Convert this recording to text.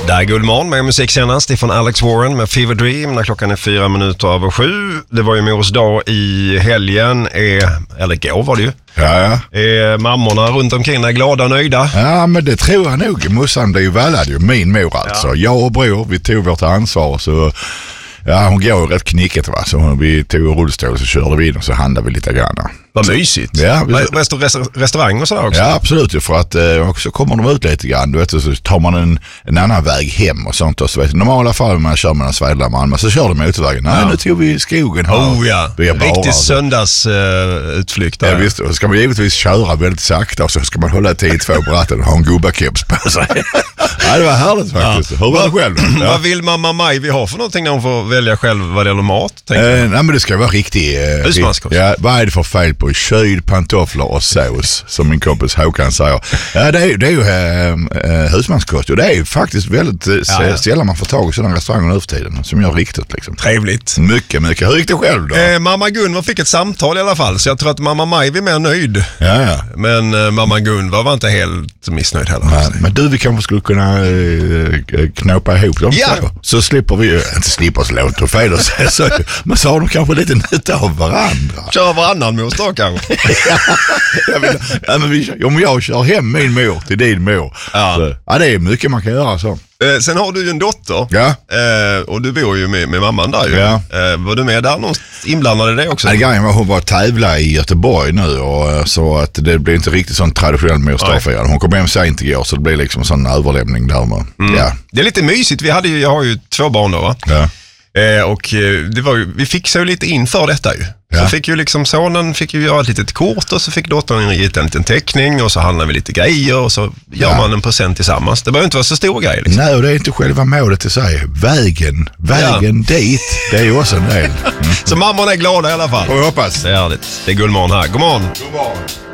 Där är Guldmorgon med musik senast ifrån Alex Warren med Fever Dream när klockan är 7:04. Det var ju mors dag i helgen, eller igår var det ju. Ja. Mammorna runt omkring är glada och nöjda. Ja, men det tror jag nog. Morsan blev vallad ju, min mor alltså. Ja. Jag och bror, vi tog vårt ansvar så... Ja, hon går rätt knicket va. Så vi tog rullstol och så körde vi in och så handlade vi lite grann. Vad mysigt. Ja, restaurang och sådär också. Ja, absolut. För att så kommer de ut lite grann. Du vet, så tar man en annan väg hem och sånt. Och så vet, i normala fall man kör med en svädlarman, men så kör de utvägen. Nej, nu tog vi skogen här. Oh ja, riktigt söndagsutflykt. Ja, visst. Och så ska man givetvis köra väldigt sakta och så ska man hålla tid 2 på ratten och ha en gubbakeps på sig. Ja, det var härligt faktiskt. Hur var det själv? Ja. Vad vill mamma Maj vi har för någonting när hon får välja själv vad det gäller mat? Nej, men det ska vara riktigt... husmanskost. Ja, vad är det för fel på kyld, pantofflar och sås, som min kompis Håkan säger? Ja, det är ju husmanskost och det är ju faktiskt väldigt sällan man får tag i sådana restauranger nu för tiden som gör riktigt liksom. Trevligt. Mycket. Hur gick det själv då? Mamma Gunvar fick ett samtal i alla fall, så jag tror att mamma Maj är mer nöjd. Ja. Men mamma Gunvar var inte helt missnöjd heller. Nej, men vi kanske skulle kunna knåpa ihop dem så slipper vi inte slippa så långt och fel och så, men så har de kanske lite nytta av varandra. Kör varannan mors dag kanske. Om jag kör hem min mor till din mor. Så, det är mycket man kan göra så. Sen har du ju en dotter. Ja. Och du bor ju med mamman där ju. Ja. Var du med där inblandad i det också? Grejen var hon var tävla i Göteborg nu och så att det blir inte riktigt sån traditionell mors-dag-firande. Hon kom hem sent igår så det blir liksom en sån överlämning där med. Ja. Det är lite mysigt. Jag har ju 2 barn då va? Ja. Och vi fixade ju lite inför detta ju. Ja. Så fick ju liksom sonen göra ett litet kort och så fick dottern gita en liten teckning och så handlar vi lite grejer och så gör man en present tillsammans. Det behöver inte vara så stor grej liksom. Nej, och det är inte själva målet i sig. Vägen dit, det är ju också en del. Så mamman är glada i alla fall. Och jag hoppas. Det är härligt. Det är Guldmorgon här. God morgon. God morgon.